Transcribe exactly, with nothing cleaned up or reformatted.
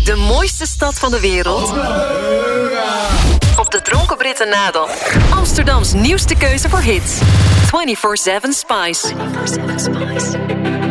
de mooiste stad van de wereld? Op de Dronken Britten nadel. Amsterdams nieuwste keuze voor hits. vierentwintig zeven Spice.